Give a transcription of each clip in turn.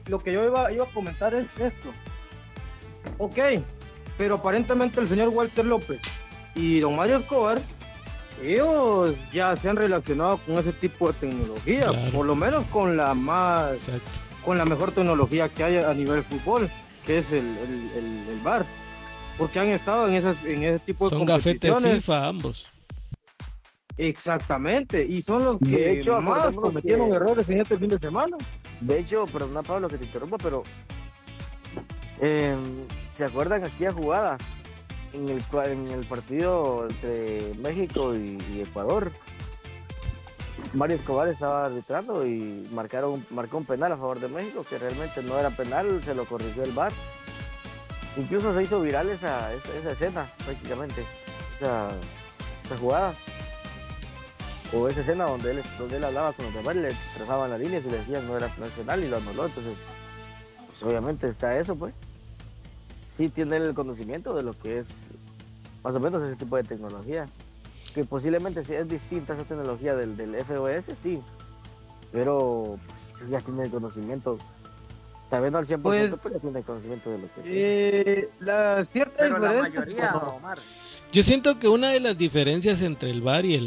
lo que yo iba a comentar es esto. Ok, pero aparentemente el señor Walter López y don Mario Escobar, ellos ya se han relacionado con ese tipo de tecnología, Claro. por lo menos con la Exacto. con la mejor tecnología que hay a nivel fútbol, que es el VAR, porque han estado en ese tipo de Son gafete competiciones. FIFA ambos. Exactamente, y son los que De hecho, más acordémonos cometieron que- errores en este fin de semana. De hecho, perdona Pablo que te interrumpa, pero ¿se acuerdan aquella jugada en el partido entre México y Ecuador? Mario Escobar estaba arbitrando y marcó un penal a favor de México, que realmente no era penal, se lo corrigió el VAR. Incluso se hizo viral esa escena, prácticamente, esa jugada. O esa escena donde él hablaba con los demás, le trazaban las líneas y le decían no es penal y lo anuló. Entonces, pues obviamente está eso, pues. Sí tiene el conocimiento de lo que es más o menos ese tipo de tecnología. Que posiblemente sí es distinta esa tecnología del FOS, sí. Pero pues, ya tiene el conocimiento. Tal vez no al 100%, Pues, pero ya tiene el conocimiento de lo que es eso. La cierta Pero la diferencia, mayoría, Omar. Yo siento que una de las diferencias entre el VAR y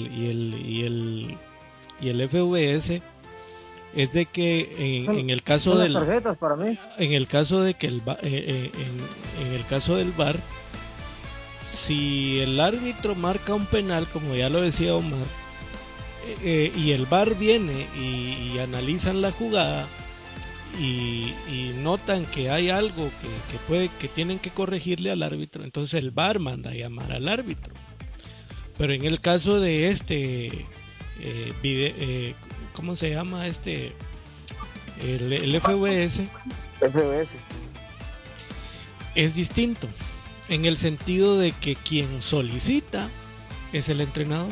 el FVS es de que en el caso son las del tarjetas para mí. en el caso de que en el caso del VAR, si el árbitro marca un penal, como ya lo decía Omar, y el VAR viene y analizan la jugada y notan que hay algo que tienen que corregirle al árbitro, entonces el VAR manda a llamar al árbitro. Pero en el caso de ¿cómo se llama el FVS? FOS. Es distinto, en el sentido de que quien solicita es el entrenador.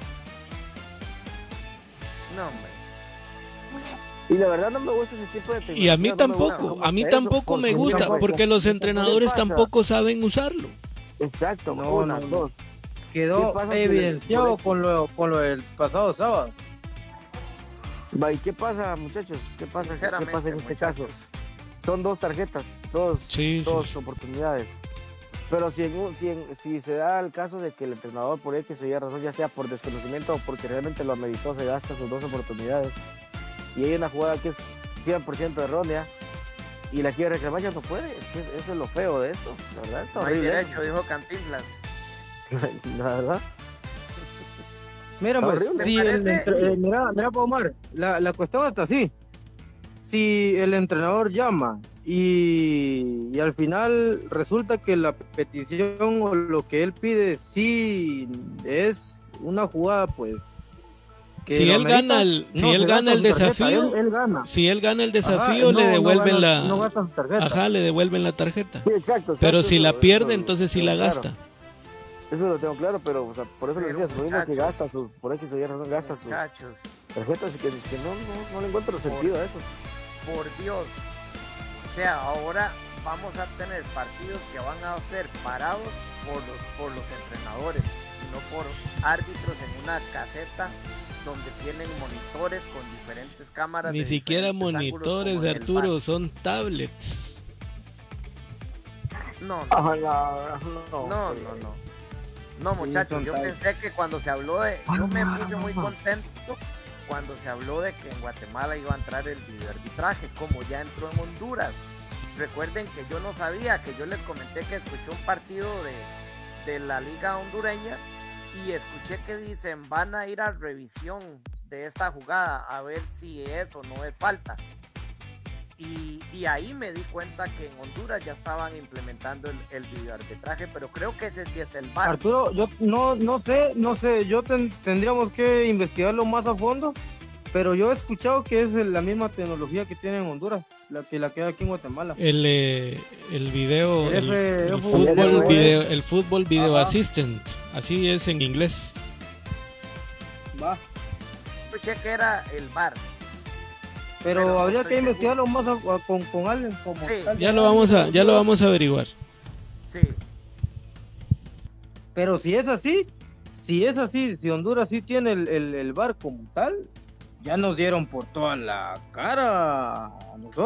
No, hombre. Y la verdad no me gusta ese tipo de tecnología. Y a mí no me tampoco, gusta. a mí Eso, tampoco me porque gusta, mira, porque los ¿qué entrenadores pasa? tampoco saben usarlo. Exacto, No, una, no. dos. Quedó ¿Qué pasa si evidenciado le- con lo del pasado sábado. Va, ¿y qué pasa, muchachos? ¿Qué pasa en Sinceramente, este muchachos. caso? Son dos tarjetas, dos Sí, sí. oportunidades. Pero si se da el caso de que el entrenador por X o Y razón, ya sea por desconocimiento o porque realmente lo ameritó, se gasta sus dos oportunidades y hay una jugada que es 100% errónea y la quiere reclamar, ya no puede. Es que eso es lo feo de esto. La verdad está No hay horrible. derecho, dijo Cantinflas. La verdad. Mira, Está pues, horrible. si Me el parece- mira, Omar, la cuestión está así. Si el entrenador llama y al final resulta que la petición o lo que él pide sí es una jugada, pues. que Si lo él amerita, gana el, si no él se gana gasta el su tarjeta, desafío, él gana. si él gana el Ajá, desafío, le no devuelven gana- no gasta su tarjeta. ajá, le devuelven la tarjeta. Sí, exacto. Pero exacto, si la eso pierde, lo entonces sí tengo la claro. gasta. Eso lo tengo claro, pero o sea, por eso le Pero, decía, suponiendo que muchachos. gasta por X o Y razón, gasta su Muchachos, tarjeta, así que no le encuentro sentido a eso. por Dios. O sea, ahora vamos a tener partidos que van a ser parados por los entrenadores y no por árbitros en una caseta donde tienen monitores con diferentes cámaras. Ni de siquiera diferentes ángulos, monitores, como en el Arturo, bar. son tablets. No, no, Ojalá, no, muchachos, son yo tal. pensé que cuando se habló yo me puse muy contento cuando se habló de que en Guatemala iba a entrar el videoarbitraje, como ya entró en Honduras. Recuerden que yo no sabía, que yo les comenté que escuché un partido de la liga hondureña y escuché que dicen van a ir a revisión de esta jugada a ver si es o no es falta. Y ahí me di cuenta que en Honduras ya estaban implementando el videoarbitraje, pero creo que ese sí es el VAR. Arturo, yo no sé, tendríamos que investigarlo más a fondo, pero yo he escuchado que es la misma tecnología que tiene en Honduras, la que hay aquí en Guatemala. El video, el fútbol video Ajá. assistant, así es en inglés. Va. Escuché que era el VAR. Pero Pero no habría estoy que investigarlo más con alguien como Sí. tal. Ya lo vamos a averiguar. Sí, Pero si es así, si Honduras sí tiene el VAR como tal, ya nos dieron por toda la cara a nosotros.